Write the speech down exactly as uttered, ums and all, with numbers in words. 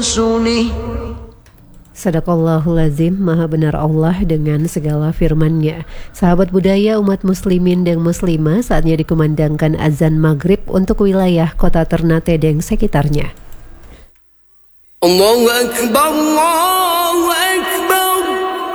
Sadaqallahul azim, maha benar Allah dengan segala firman-Nya. Sahabat budaya umat muslimin dan muslimah, saatnya dikumandangkan azan maghrib untuk wilayah kota Ternate dan sekitarnya. Allahu Akbar, Allahu